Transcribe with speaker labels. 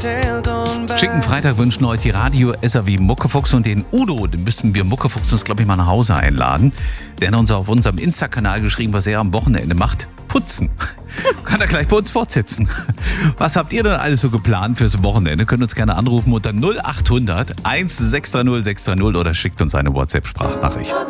Speaker 1: Schicken Freitag wünschen euch die Radio-Esser wie Muckefuchs und den Udo. Den müssten wir Muckefuchs uns, glaube ich, mal nach Hause einladen. Der hat uns auf unserem Insta-Kanal geschrieben, was er am Wochenende macht. Putzen. Kann er gleich bei uns fortsetzen. Was habt ihr denn alles so geplant fürs Wochenende? Könnt uns gerne anrufen unter 0800 1630 630 oder schickt uns eine WhatsApp-Sprachnachricht.